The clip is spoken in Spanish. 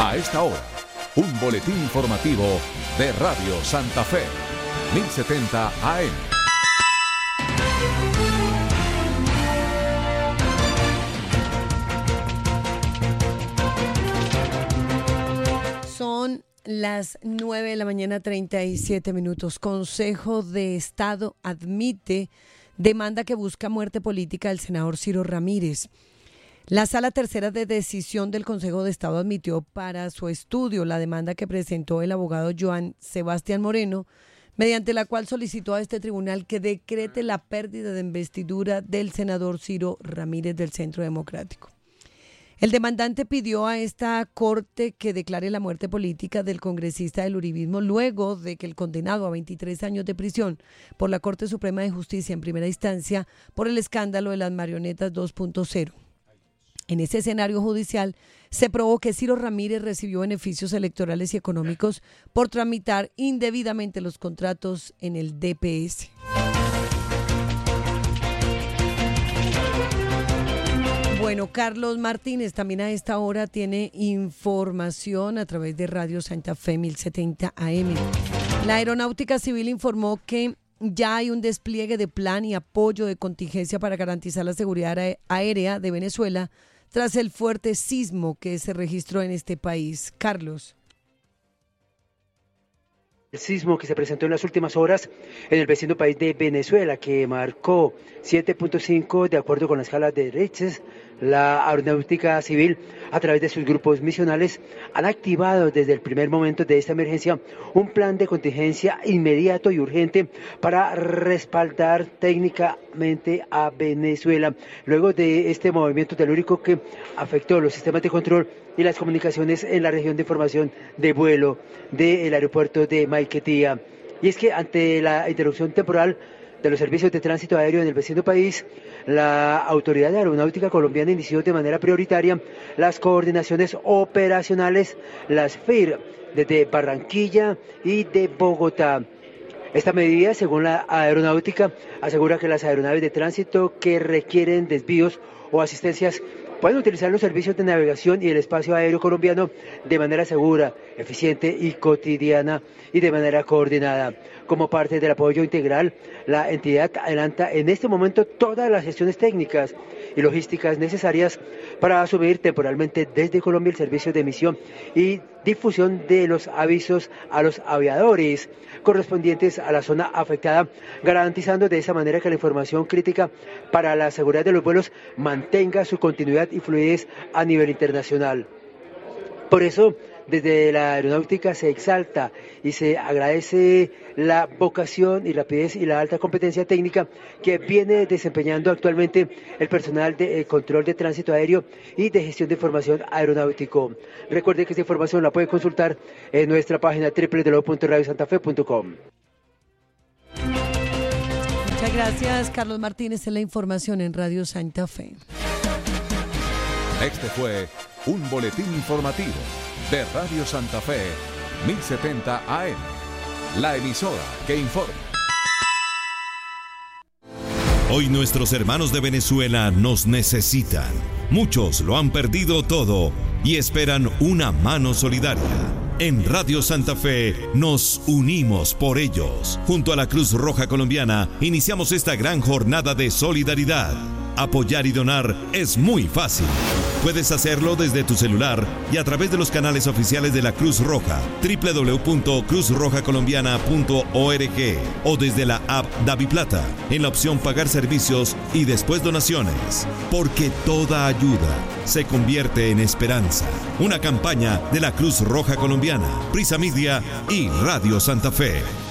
A esta hora, un boletín informativo de Radio Santa Fe, 1070 AM. Son las 9 de la mañana, 37 minutos. Consejo de Estado admite demanda que busca muerte política del senador Ciro Ramírez. La Sala Tercera de Decisión del Consejo de Estado admitió para su estudio la demanda que presentó el abogado Joan Sebastián Moreno, mediante la cual solicitó a este tribunal que decrete la pérdida de investidura del senador Ciro Ramírez del Centro Democrático. El demandante pidió a esta corte que declare la muerte política del congresista del uribismo luego de que el condenado a 23 años de prisión por la Corte Suprema de Justicia en primera instancia por el escándalo de las marionetas 2.0. En ese escenario judicial se probó que Ciro Ramírez recibió beneficios electorales y económicos por tramitar indebidamente los contratos en el DPS. Bueno, Carlos Martínez también a esta hora tiene información a través de Radio Santa Fe 1070 AM. La Aeronáutica Civil informó que ya hay un despliegue de plan y apoyo de contingencia para garantizar la seguridad aérea de Venezuela tras el fuerte sismo que se registró en este país. Carlos. El sismo que se presentó en las últimas horas en el vecino país de Venezuela, que marcó 7.5 de acuerdo con la escala de Richter. La Aeronáutica Civil, a través de sus grupos misionales, han activado desde el primer momento de esta emergencia un plan de contingencia inmediato y urgente para respaldar técnicamente a Venezuela, luego de este movimiento telúrico que afectó los sistemas de control y las comunicaciones en la región de información de vuelo del aeropuerto de Maiquetía. Y es que ante la interrupción temporal de los servicios de tránsito aéreo en el vecino país, la Autoridad Aeronáutica Colombiana inició de manera prioritaria las coordinaciones operacionales, las FIR, desde Barranquilla y de Bogotá. Esta medida, según la aeronáutica, asegura que las aeronaves de tránsito que requieren desvíos o asistencias pueden utilizar los servicios de navegación y el espacio aéreo colombiano de manera segura, eficiente y cotidiana y de manera coordinada. Como parte del apoyo integral, la entidad adelanta en este momento todas las gestiones técnicas y logísticas necesarias para asumir temporalmente desde Colombia el servicio de emisión y difusión de los avisos a los aviadores correspondientes a la zona afectada, garantizando de esa manera que la información crítica para la seguridad de los vuelos mantenga su continuidad y fluidez a nivel internacional. Por eso, desde la aeronáutica se exalta y se agradece la vocación y rapidez y la alta competencia técnica que viene desempeñando actualmente el personal de control de tránsito aéreo y de gestión de información aeronáutico. Recuerde que esta información la puede consultar en nuestra página www.radiosantafe.com. Muchas gracias, Carlos Martínez, en la información en Radio Santa Fe. Este fue un boletín informativo de Radio Santa Fe, 1070 AM, la emisora que informa. Hoy nuestros hermanos de Venezuela nos necesitan. Muchos lo han perdido todo y esperan una mano solidaria. En Radio Santa Fe nos unimos por ellos. Junto a la Cruz Roja Colombiana iniciamos esta gran jornada de solidaridad. Apoyar y donar es muy fácil. Puedes hacerlo desde tu celular y a través de los canales oficiales de la Cruz Roja, www.cruzrojacolombiana.org o desde la app DaviPlata, en la opción Pagar Servicios y después Donaciones. Porque toda ayuda se convierte en esperanza. Una campaña de la Cruz Roja Colombiana, Prisa Media y Radio Santa Fe.